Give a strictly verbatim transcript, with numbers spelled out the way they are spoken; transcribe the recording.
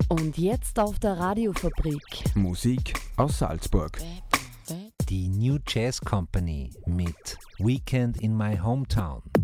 Und jetzt auf der Radiofabrik. Musik aus Salzburg. Die New Jazz Company mit Weekend in My Hometown.